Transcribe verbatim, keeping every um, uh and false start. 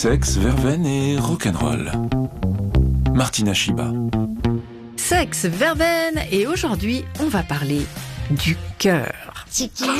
Sexe, verveine et rock'n'roll. Martina Shiba. Sexe, verveine et aujourd'hui, on va parler du cœur.